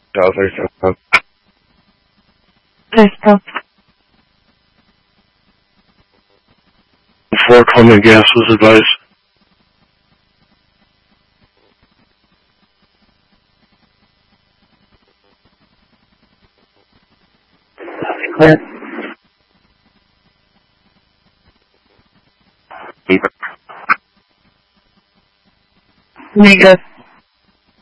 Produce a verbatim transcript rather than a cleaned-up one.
Other stuff. Listo. Before common gas was advised. Clear. Negative.